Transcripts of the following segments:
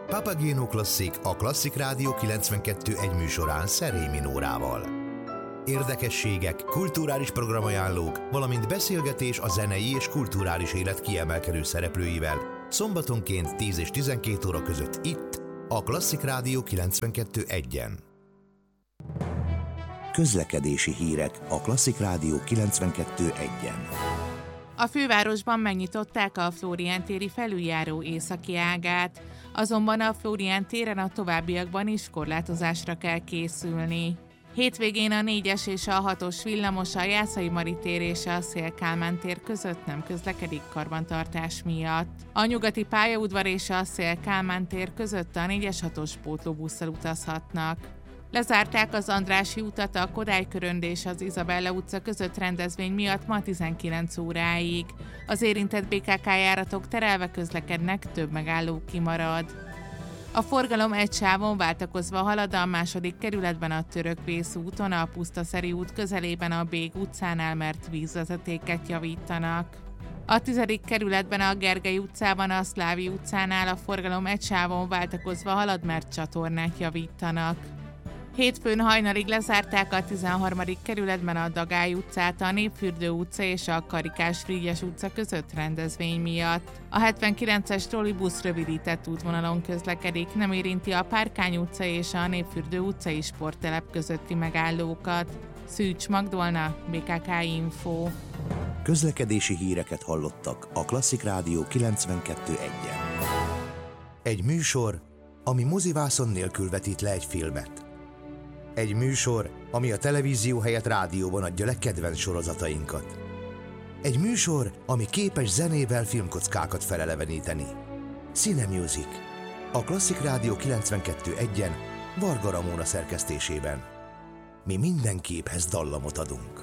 Papageno Klasszik a Klasszik Rádió 92.1 műsorán Szerémi Nórával. Érdekességek, kulturális programajánlók, valamint beszélgetés a zenei és kulturális élet kiemelkedő szereplőivel szombatonként 10 és 12 óra között itt, a Klasszik Rádió 92.1-en. Közlekedési hírek a Klasszik Rádió 92.1-en. A fővárosban megnyitották a Flórián téri felüljáró északi ágát, azonban a Flórián téren a továbbiakban is korlátozásra kell készülni. Hétvégén a 4-es és a 6-os villamos a Jászai Mari tér és a Széll-Kálmán tér között nem közlekedik karbantartás miatt. A nyugati pályaudvar és a Széll-Kálmán tér között a 4-es 6-os pótlóbusszal utazhatnak. Lezárták az Andrássy utat a Kodály körönd és az Izabella utca között rendezvény miatt ma 19 óráig. Az érintett BKK járatok terelve közlekednek, több megálló kimarad. A forgalom egy sávon váltakozva halad a 2. kerületben a Törökvész úton, a Pusztaszeri út közelében a Bég utcánál, mert vízvezetéket javítanak. A 10. kerületben a Gergely utcában, a Szlávi utcánál a forgalom egy sávon váltakozva halad, mert csatornát javítanak. Hétfőn hajnalig lezárták a 13. kerületben a Dagály utcát, a Népfürdő utca és a Karikás-Frigyes utca között rendezvény miatt. A 79-es trollibusz rövidített útvonalon közlekedik, nem érinti a Párkány utca és a Népfürdő utcai sporttelep közötti megállókat. Szűcs Magdolna, BKK Info. Közlekedési híreket hallottak a Klasszik Rádió 92.1-en. Egy műsor, ami mozivászon nélkül vetít le egy filmet. Egy műsor, ami a televízió helyett rádióban adja le kedvenc sorozatainkat. Egy műsor, ami képes zenével filmkockákat feleleveníteni. Cine Music. A Klasszik Rádió 92.1-en Varga Ramóna szerkesztésében. Mi minden képhez dallamot adunk.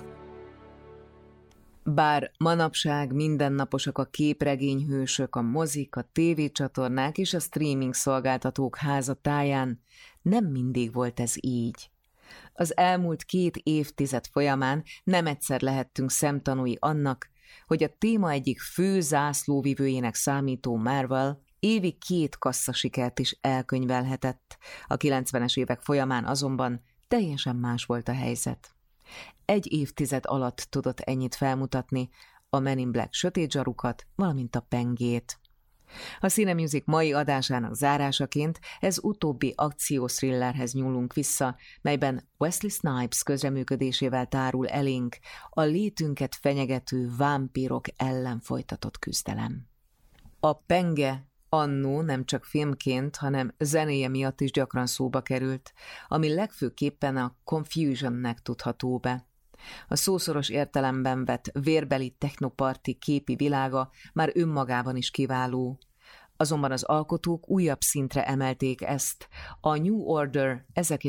Bár manapság mindennaposak a képregényhősök, a mozik, a tévécsatornák és a streaming szolgáltatók háza táján, nem mindig volt ez így. Az elmúlt 2 évtized folyamán nem egyszer lehettünk szemtanúi annak, hogy a téma egyik fő zászlóvivőjének számító Marvel évi 2 kasszasikert is elkönyvelhetett, a 90-es évek folyamán azonban teljesen más volt a helyzet. 1 évtized alatt tudott ennyit felmutatni, a Men in Black sötét zsarukat, valamint a pengét. A Cine Music mai adásának zárásaként ez utóbbi akciószthrillerhez nyúlunk vissza, melyben Wesley Snipes közreműködésével tárul elénk a létünket fenyegető vámpírok ellen folytatott küzdelem. A penge annó nem csak filmként, hanem zenéje miatt is gyakran szóba került, ami legfőképpen a Confusionnek tudható be. A szószoros értelemben vett vérbeli technoparti képi világa már önmagában is kiváló. Azonban az alkotók újabb szintre emelték ezt a New Order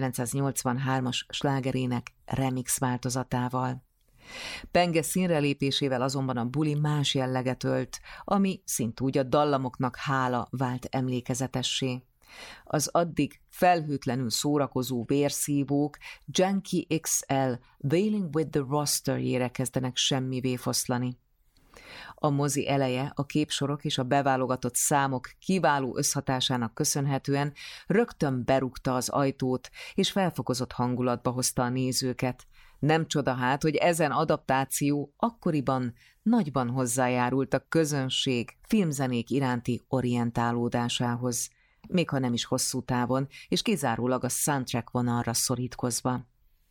1983-as slágerének remix változatával. Penge színre lépésével azonban a buli más jelleget ölt, ami szintúgy a dallamoknak hála vált emlékezetessé. Az addig felhőtlenül szórakozó vérszívók Junkie XL Wailing with the Rosterjére kezdenek semmivé foszlani. A mozi eleje, a képsorok és a beválogatott számok kiváló összhatásának köszönhetően rögtön berúgta az ajtót, és felfokozott hangulatba hozta a nézőket. Nem csoda hát, hogy ezen adaptáció akkoriban nagyban hozzájárult a közönség filmzenék iránti orientálódásához, még ha nem is hosszú távon, és kizárólag a soundtrack vonalra szorítkozva.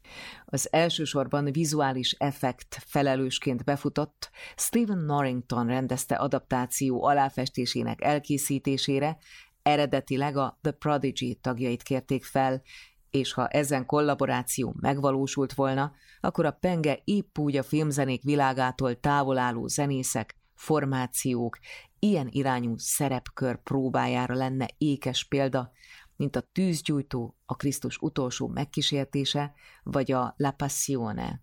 Az elsősorban vizuális effekt felelősként befutott Stephen Norrington rendezte adaptáció aláfestésének elkészítésére, eredetileg a The Prodigy tagjait kérték fel, és ha ezen kollaboráció megvalósult volna, akkor a penge épp úgy a filmzenék világától távol álló zenészek, formációk, ilyen irányú szerepkör próbájára lenne ékes példa, mint a Tűzgyújtó, a Krisztus utolsó megkísértése, vagy a La Passione.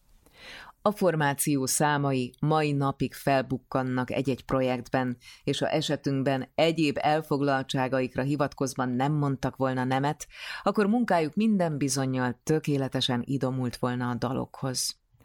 A formáció számai mai napig felbukkannak egy-egy projektben, és ha esetünkben egyéb elfoglaltságaikra hivatkozva nem mondtak volna nemet, akkor munkájuk minden bizonnyal tökéletesen idomult volna a dalokhoz.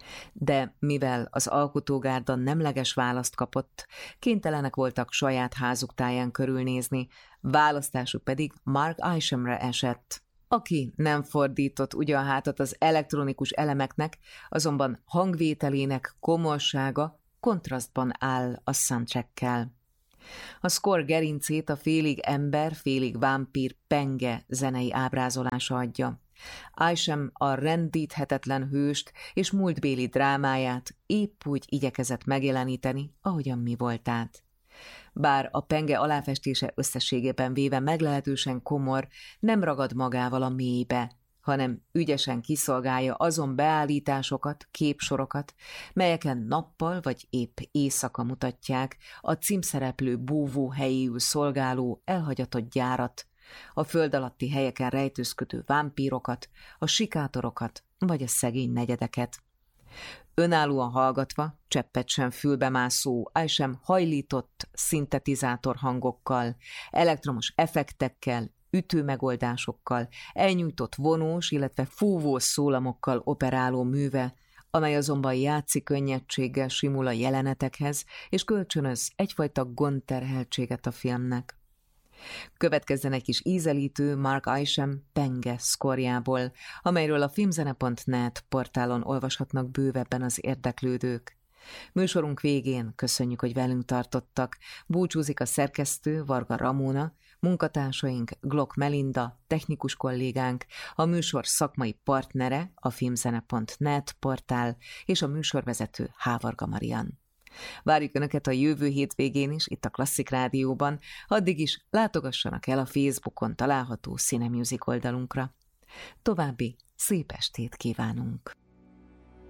De mivel az alkotógárda nemleges választ kapott, kénytelenek voltak saját házuk táján körülnézni, választásuk pedig Mark Ishamre esett, aki nem fordított ugyan hátat az elektronikus elemeknek, azonban hangvételének komorsága kontrasztban áll a soundtrackkel. A score gerincét a félig ember, félig vámpír penge zenei ábrázolása adja. Isham a rendíthetetlen hőst és múltbéli drámáját épp úgy igyekezett megjeleníteni, ahogyan mi voltát. Bár a penge aláfestése összességében véve meglehetősen komor, nem ragad magával a mélybe, hanem ügyesen kiszolgálja azon beállításokat, képsorokat, melyeken nappal vagy épp éjszaka mutatják a címszereplő búvó helyéül szolgáló elhagyatott gyárat, a föld alatti helyeken rejtőzködő vámpírokat, a sikátorokat vagy a szegény negyedeket. Önállóan hallgatva, cseppet sem fülbemászó, Isham hajlított szintetizátor hangokkal, elektromos effektekkel, ütőmegoldásokkal, elnyújtott vonós, illetve fúvós szólamokkal operáló műve, amely azonban játszik könnyedséggel simul a jelenetekhez, és kölcsönöz egyfajta gondterheltséget a filmnek. Következzen egy kis ízelítő Mark Isham penge szkorjából, amelyről a filmzene.net portálon olvashatnak bővebben az érdeklődők. Műsorunk végén köszönjük, hogy velünk tartottak. Búcsúzik a szerkesztő Varga Ramona, munkatársaink Glock Melinda, technikus kollégánk, a műsor szakmai partnere, a filmzene.net portál és a műsorvezető Hávarga Marian. Várjuk Önöket a jövő hétvégén is, itt a Klasszik Rádióban, addig is látogassanak el a Facebookon található Cinemusic oldalunkra. További szép estét kívánunk!